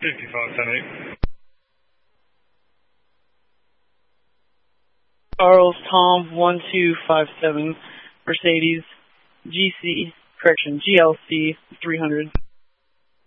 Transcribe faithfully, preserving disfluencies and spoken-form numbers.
fifty-five ten eight. Charles Tom one two five seven, Mercedes, G C, correction, G L C three hundred.